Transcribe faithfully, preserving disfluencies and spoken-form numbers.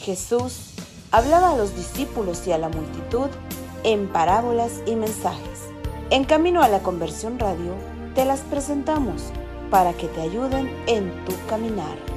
Jesús hablaba a los discípulos y a la multitud en parábolas y mensajes. En Camino a la Conversión Radio te las presentamos para que te ayuden en tu caminar.